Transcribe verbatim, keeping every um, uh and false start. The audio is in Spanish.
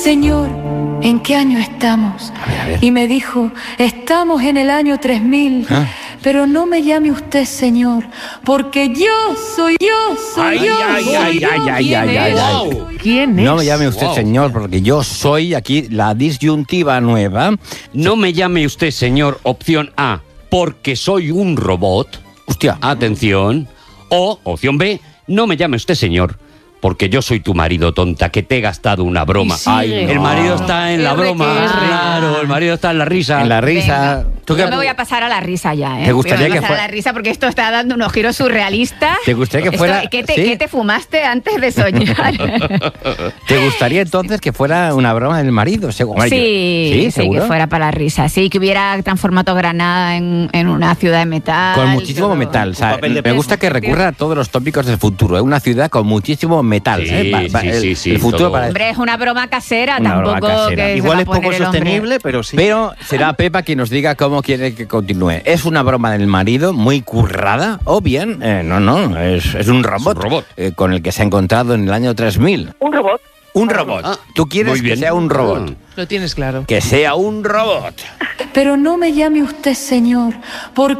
Señor, ¿en qué año estamos? A ver, a ver. Y me dijo, estamos en el año tres mil. ¿Ah? Pero no me llame usted Señor, porque yo soy yo, soy Ay, yo. ay, soy ay, yo. ay, ay, ¿Quién ay, ay, es? ay. ¿Quién es? No me llame usted Wow. señor, porque yo soy aquí la disyuntiva nueva. No me llame usted señor, opción A, porque soy un robot. Hostia. Atención. O, opción B, no me llame usted señor, porque yo soy tu marido, tonta, que te he gastado una broma. Y sigue. Ay, no. El marido está en la R broma. que R. Claro, el marido está en la risa. En la risa. Venga. ¿Tú qué- Yo me voy a pasar a la risa ya, ¿eh? ¿Te gustaría Voy a que pasar fuera- a la risa porque esto está dando unos giros surrealistas. ¿Te gustaría que Esto- fuera- ¿qué, te, sí? qué te fumaste antes de soñar? ¿Te gustaría entonces que fuera una broma del marido? Seguro. sí, sí, sí, seguro. que fuera para la risa. Sí, que hubiera transformado Granada en, en una ciudad de metal. Con muchísimo todo. metal. O sea, papel de me gusta que peso. recurra a todos los tópicos del futuro. Es una ciudad con muchísimo metal. Sí, ¿eh? Va- va- sí, el, sí, sí, el futuro todo. para Hombre, es una broma casera, Una broma tampoco casera. que se Igual va a es poco poner el hombre. sostenible, pero sí. Pero será Pepa quien nos diga cómo quiere que continúe. ¿Es una broma del marido muy currada? O bien, eh, no, no, es, es un robot, Es un robot. eh, con el que se ha encontrado en el año tres mil. Un robot. Un robot. Ah, ¿Tú quieres muy que bien. sea un robot? Lo tienes claro. Que sea un robot. Pero no me llame usted Señor, porque